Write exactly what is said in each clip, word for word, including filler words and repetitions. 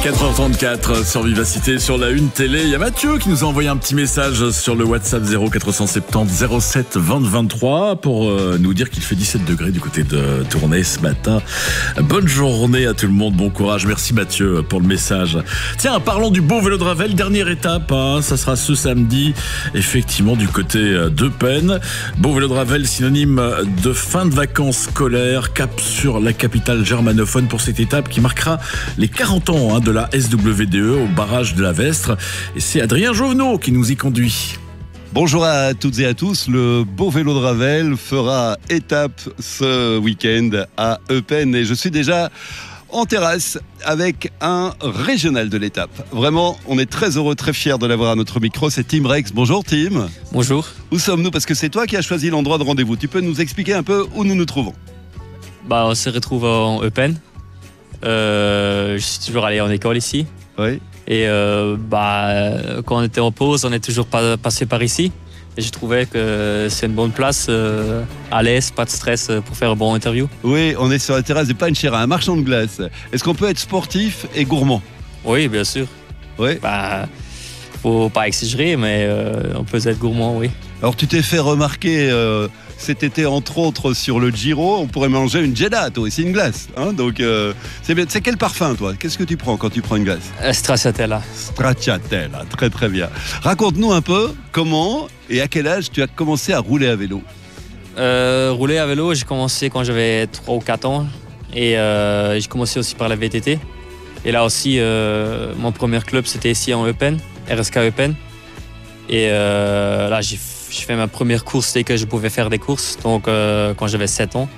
quatre heures trente-quatre sur Vivacité, sur la une télé. Il y a Mathieu qui nous a envoyé un petit message sur le WhatsApp zéro quatre cent soixante-dix zéro sept vingt vingt-trois pour euh, nous dire qu'il fait dix-sept degrés du côté de Tournai ce matin. Bonne journée à tout le monde, bon courage. Merci Mathieu pour le message. Tiens, parlons du beau vélo de Ravel, dernière étape, hein, ça sera ce samedi, effectivement du côté d'Eupen. Beau vélo de Ravel, synonyme de fin de vacances scolaires, cap sur la capitale germanophone pour cette étape qui marquera les quarante ans hein, de la S W D E au barrage de la Vestre. Et c'est Adrien Jovenot qui nous y conduit. Bonjour à toutes et à tous. Le beau vélo de Ravel fera étape ce week-end à Eupen et je suis déjà en terrasse avec un régional de l'étape. Vraiment, on est très heureux, très fiers de l'avoir à notre micro. C'est Tim Rex. Bonjour Tim. Bonjour. Où sommes-nous? Parce que c'est toi qui as choisi l'endroit de rendez-vous. Tu peux nous expliquer un peu où nous nous trouvons? Bah, on se retrouve en Eupen. Euh, je suis toujours allé en école ici. Oui. Et euh, bah, quand on était en pause, on est toujours pas, passé par ici. Et je trouvais que c'est une bonne place, euh, à l'aise, pas de stress pour faire un bon interview. Oui, on est sur la terrasse de Panchera, un marchand de glace. Est-ce qu'on peut être sportif et gourmand? Oui, bien sûr. Oui. Bah, faut pas exagérer, mais euh, on peut être gourmand, oui. Alors tu t'es fait remarquer euh, cet été entre autres sur le Giro, on pourrait manger une gelato, c'est une glace. Hein, donc euh, c'est, bien. C'est quel parfum toi? Qu'est-ce que tu prends quand tu prends une glace? Euh, Stracciatella. Stracciatella, très très bien. Raconte-nous un peu comment et à quel âge tu as commencé à rouler à vélo? Euh, rouler à vélo, j'ai commencé quand j'avais trois ou quatre ans. Et euh, j'ai commencé aussi par la V T T. Et là aussi, euh, mon premier club c'était ici en Eupen, R S K Eupen. Et euh, là j'ai J'ai fait ma première course dès que je pouvais faire des courses, donc euh, quand j'avais sept ans.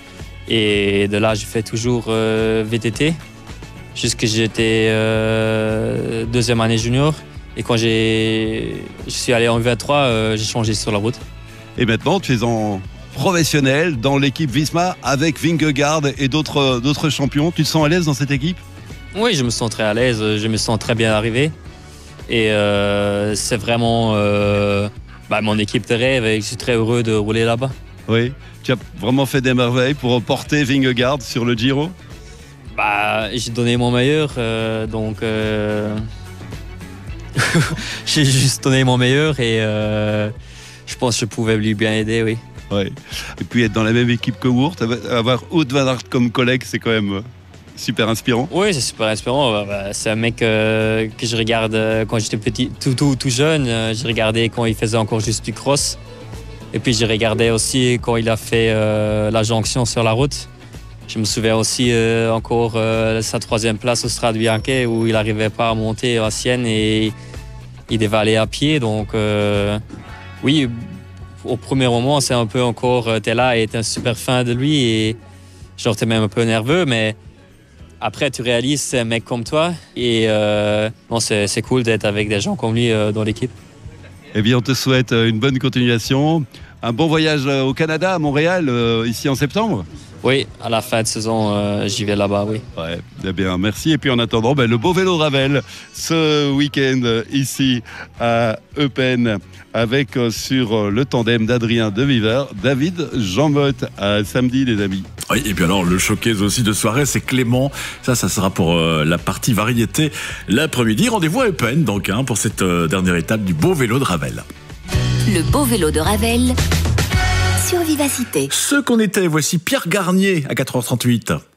Et de là, j'ai fait toujours euh, V T T, jusqu'à j'étais euh, deuxième année junior. Et quand j'ai, je suis allé en U vingt-trois, euh, j'ai changé sur la route. Et maintenant, tu es en professionnel dans l'équipe Visma avec Vingegaard et d'autres, d'autres champions. Tu te sens à l'aise dans cette équipe? Oui, je me sens très à l'aise, je me sens très bien arrivé. Et euh, c'est vraiment... Euh, Bah, mon équipe de rêve et je suis très heureux de rouler là-bas. Oui, tu as vraiment fait des merveilles pour porter Vingegaard sur le Giro? Bah, j'ai donné mon meilleur, euh, donc euh... j'ai juste donné mon meilleur et euh, je pense que je pouvais lui bien aider, oui. Oui. Et puis être dans la même équipe que Wout, avoir Wout van Aert comme collègue, c'est quand même super inspirant. Oui, c'est super inspirant. C'est un mec euh, que je regarde euh, quand j'étais petit, tout, tout, tout jeune. Euh, j'ai regardé quand il faisait encore juste du cross. Et puis j'ai regardé aussi quand il a fait euh, la jonction sur la route. Je me souviens aussi euh, encore euh, sa troisième place au Strade Bianche où il n'arrivait pas à monter à Sienne et il devait aller à pied. Donc euh, oui, au premier moment, c'est un peu encore, euh, t'es là et t'es un super fan de lui et genre t'es même un peu nerveux, mais après, tu réalises c'est un mec comme toi et euh, non, c'est, c'est cool d'être avec des gens comme lui euh, dans l'équipe. Eh bien, on te souhaite une bonne continuation. Un bon voyage au Canada, à Montréal, euh, ici en septembre? Oui, à la fin de saison, euh, j'y vais là-bas, oui. Ouais, eh bien, merci. Et puis en attendant, ben, le beau vélo de Ravel ce week-end ici à Eupen avec euh, sur le tandem d'Adrien de Viver, David Jean-Motte. À samedi, les amis. Oui, et puis alors, le showcase aussi de soirée, c'est Clément. Ça, ça sera pour euh, la partie variété l'après-midi. Rendez-vous à Eupen, donc, hein, pour cette euh, dernière étape du beau vélo de Ravel. Le beau vélo de Ravel sur Vivacité. Ce qu'on était, voici Pierre Garnier à quatre heures trente-huit.